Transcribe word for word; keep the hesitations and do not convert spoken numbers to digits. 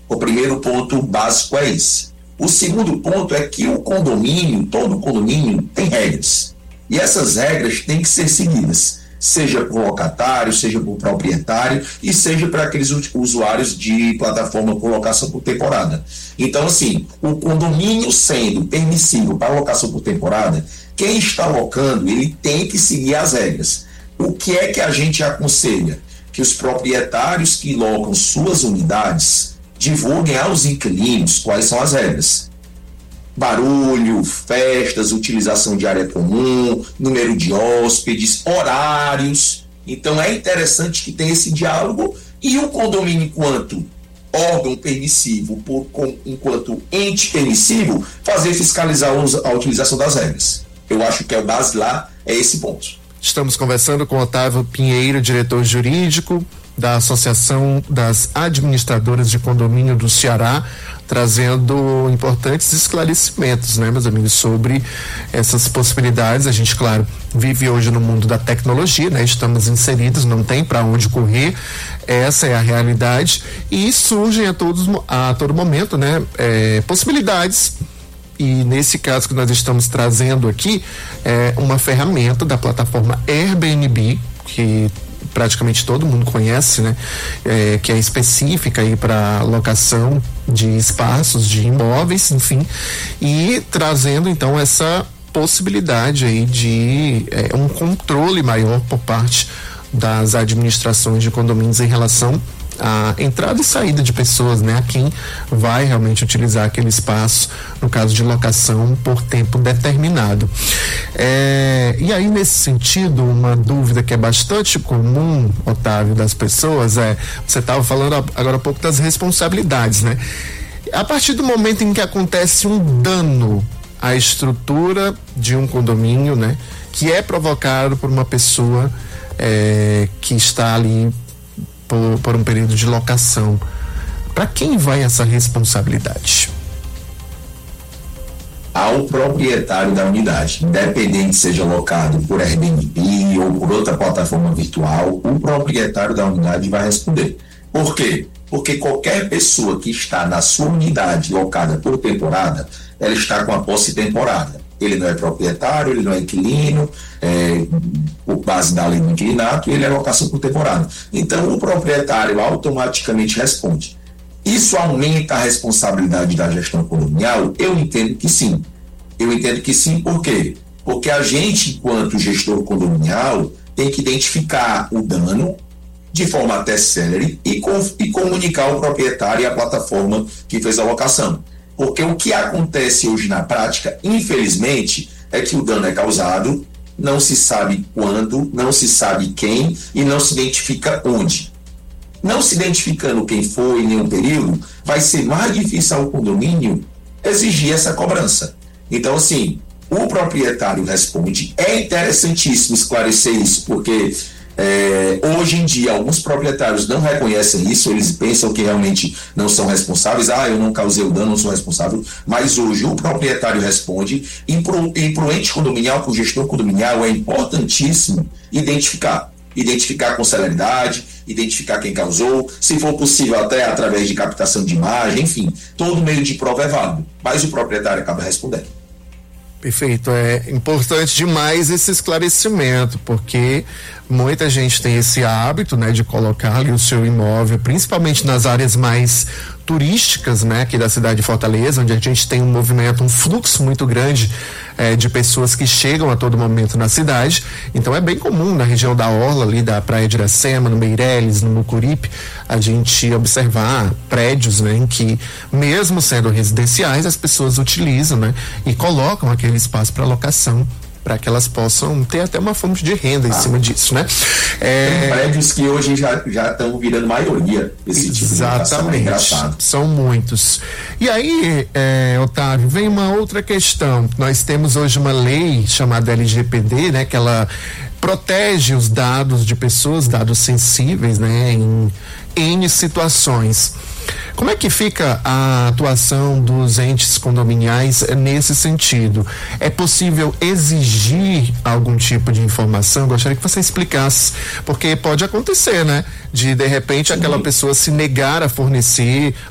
O primeiro ponto básico é esse. O segundo ponto é que o condomínio, todo condomínio tem regras. E essas regras têm que ser seguidas, seja por locatário, seja por proprietário e seja para aqueles usuários de plataforma por locação por temporada. Então, assim, o condomínio sendo permissível para locação por temporada, quem está locando, ele tem que seguir as regras. O que é que a gente aconselha? Que os proprietários que locam suas unidades divulguem aos inquilinos quais são as regras. Barulho, festas, utilização de área comum, número de hóspedes, horários. Então é interessante que tenha esse diálogo e o condomínio, enquanto órgão permissivo, por, com, enquanto ente permissivo, fazer fiscalizar a utilização das regras. Eu acho que é o base lá, é esse ponto. Estamos conversando com Otávio Pinheiro, diretor jurídico da Associação das Administradoras de Condomínio do Ceará, trazendo importantes esclarecimentos, né, meus amigos, sobre essas possibilidades. A gente, claro, vive hoje no mundo da tecnologia, né? Estamos inseridos, não tem para onde correr, essa é a realidade, e surgem a todos a todo momento, né, é, possibilidades. E nesse caso que nós estamos trazendo aqui é uma ferramenta da plataforma Airbnb, que praticamente todo mundo conhece, né? É, que é específica aí para locação de espaços, de imóveis, enfim, e trazendo então essa possibilidade aí de é, um controle maior por parte das administrações de condomínios em relação a entrada e saída de pessoas, né? A quem vai realmente utilizar aquele espaço, no caso de locação por tempo determinado. É, e aí, nesse sentido, uma dúvida que é bastante comum, Otávio, das pessoas é, você estava falando agora há pouco das responsabilidades, né? A partir do momento em que acontece um dano à estrutura de um condomínio, né? Que é provocado por uma pessoa é, que está ali Por, por um período de locação, para quem vai essa responsabilidade? Ao proprietário da unidade, independente seja locado por Airbnb ou por outra plataforma virtual, o proprietário da unidade vai responder. Por quê? Porque qualquer pessoa que está na sua unidade locada por temporada, ela está com a posse temporada. Ele não é proprietário, ele não é inquilino, é, por base da lei do inquilinato, ele é locação por temporada. Então, o proprietário automaticamente responde. Isso aumenta a responsabilidade da gestão condominial? Eu entendo que sim. Eu entendo que sim, por quê? Porque a gente, enquanto gestor condominial, tem que identificar o dano de forma até célere e, com, e comunicar ao proprietário e à plataforma que fez a locação. Porque o que acontece hoje na prática, infelizmente, é que o dano é causado, não se sabe quando, não se sabe quem e não se identifica onde. Não se identificando quem foi em nenhum período, vai ser mais difícil ao condomínio exigir essa cobrança. Então, assim, o proprietário responde. É interessantíssimo esclarecer isso, porque É, hoje em dia alguns proprietários não reconhecem isso, eles pensam que realmente não são responsáveis. Ah, eu não causei o dano, não sou responsável. Mas hoje o proprietário responde, e para o ente condominial, para o gestor condominial, é importantíssimo identificar identificar com celeridade, identificar quem causou, se for possível até através de captação de imagem, enfim, todo meio de prova é válido, mas o proprietário acaba respondendo. Perfeito, é importante demais esse esclarecimento, porque muita gente tem esse hábito, né, de colocar ali o seu imóvel, principalmente nas áreas mais turísticas, né, aqui da cidade de Fortaleza, onde a gente tem um movimento, um fluxo muito grande eh, de pessoas que chegam a todo momento na cidade. Então é bem comum na região da orla ali da Praia de Iracema, no Meireles, no Mucuripe, a gente observar prédios, né, em que mesmo sendo residenciais as pessoas utilizam, né, e colocam aquele espaço para locação, para que elas possam ter até uma fonte de renda em ah. cima disso, né? É... Tem prédios que hoje já já estão virando maioria esse tipo de locação, é engraçado. São muitos. E aí, é, Otávio, vem uma outra questão. Nós temos hoje uma lei chamada L G P D, né? Que ela protege os dados de pessoas, dados sensíveis, né? Em N situações. Como é que fica a atuação dos entes condominiais nesse sentido? É possível exigir algum tipo de informação? Gostaria que você explicasse, porque pode acontecer, né? De, de repente, aquela pessoa se negar a fornecer